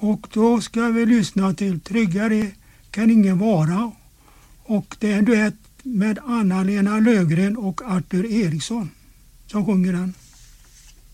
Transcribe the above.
Och då ska vi lyssna till Tryggare kan ingen vara. Och det är en duett med Anna-Lena Löfgren och Arthur Eriksson som sjunger den.